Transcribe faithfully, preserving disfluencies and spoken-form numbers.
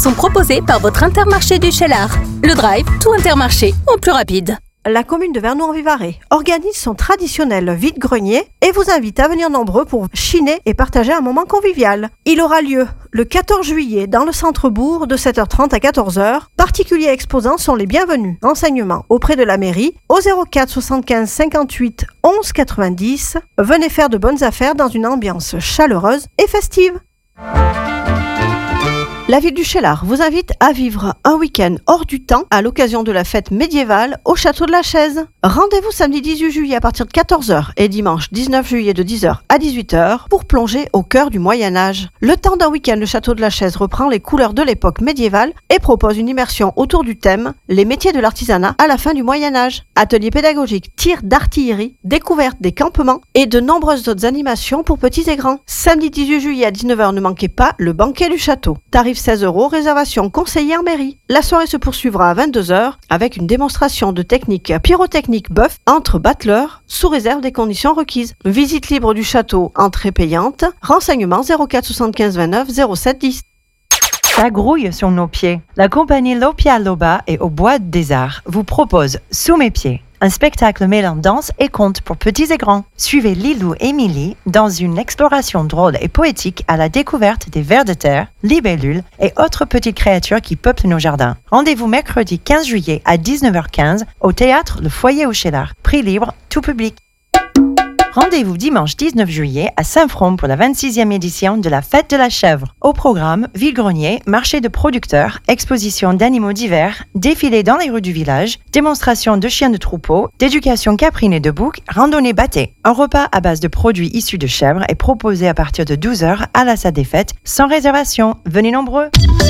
sont proposés par votre Intermarché du Cheylard. Le drive, tout Intermarché, en plus rapide. La commune de Vernoux-en-Vivarais organise son traditionnel vide-grenier et vous invite à venir nombreux pour chiner et partager un moment convivial. Il aura lieu le quatorze juillet dans le centre-bourg de sept heures trente à quatorze heures. Particuliers exposants sont les bienvenus. Renseignements auprès de la mairie au zéro quatre soixante-quinze cinquante-huit onze quatre-vingt-dix. Venez faire de bonnes affaires dans une ambiance chaleureuse et festive. La ville du Cheylard vous invite à vivre un week-end hors du temps à l'occasion de la fête médiévale au château de la Chaise. Rendez-vous samedi dix-huit juillet à partir de quatorze heures et dimanche dix-neuf juillet de dix heures à dix-huit heures pour plonger au cœur du Moyen-Âge. Le temps d'un week-end, le château de la Chaise reprend les couleurs de l'époque médiévale et propose une immersion autour du thème « Les métiers de l'artisanat à la fin du Moyen-Âge ». Ateliers pédagogiques, tirs d'artillerie, découverte des campements et de nombreuses autres animations pour petits et grands. Samedi dix-huit juillet à dix-neuf heures, ne manquez pas le banquet du château. Tarif seize euros, réservation conseillée en mairie. La soirée se poursuivra à vingt-deux heures avec une démonstration de technique pyrotechnique bœuf entre battleurs sous réserve des conditions requises. Visite libre du château, entrée payante. Renseignements zéro quatre soixante-quinze vingt-neuf zéro sept dix. Ça grouille sur nos pieds. La compagnie Lopia Loba et au Bois des Arts vous propose Sous mes pieds, un spectacle mêlant danse et conte pour petits et grands. Suivez Lilou et Millie dans une exploration drôle et poétique à la découverte des vers de terre, libellules et autres petites créatures qui peuplent nos jardins. Rendez-vous mercredi quinze juillet à dix-neuf heures quinze au théâtre Le Foyer au Cheylard. Prix libre, tout public. Rendez-vous dimanche dix-neuf juillet à Saint-Front pour la vingt-sixième édition de la Fête de la Chèvre. Au programme, vide-grenier, marché de producteurs, exposition d'animaux divers, défilé dans les rues du village, démonstration de chiens de troupeau, d'éducation caprine et de bouc, randonnée bâtée. Un repas à base de produits issus de chèvres est proposé à partir de douze heures à la salle des fêtes, sans réservation. Venez nombreux!